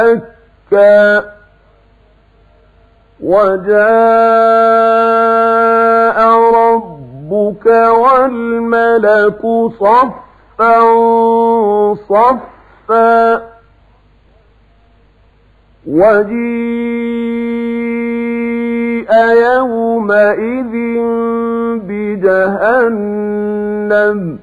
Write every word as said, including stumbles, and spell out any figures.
دكا وجاء ربك والملك صفا صفا وجيء يومئذ بجهنم